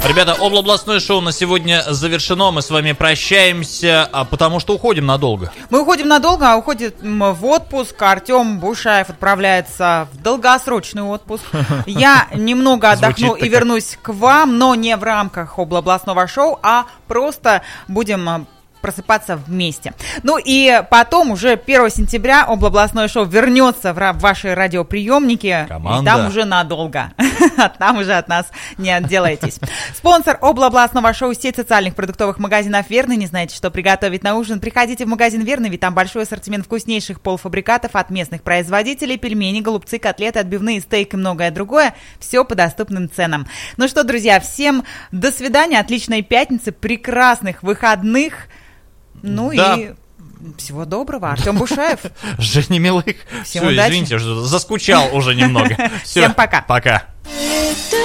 Ребята, областное шоу на сегодня завершено. Мы с вами прощаемся, потому что уходим надолго. Мы уходим надолго, а уходим в отпуск. Артем Бушаев отправляется в долгосрочный отпуск. Я немного отдохну и вернусь к вам, но не в рамках областного шоу, а просто будем просыпаться вместе. Ну и потом уже 1 сентября областное шоу вернется в ваши радиоприемники. Команда. И там уже надолго. Там уже от нас не отделаетесь. Спонсор областного шоу — сеть социальных продуктовых магазинов «Верный». Не знаете, что приготовить на ужин? Приходите в магазин «Верный», ведь там большой ассортимент вкуснейших полуфабрикатов от местных производителей: пельмени, голубцы, котлеты, отбивные, стейк и многое другое. Все по доступным ценам. Ну что, друзья, всем до свидания, отличной пятницы, прекрасных выходных. Ну да. И всего доброго. Артем Бушаев. Женя Милых. Всем удачи. Извините, заскучал уже немного. Всем пока. Пока.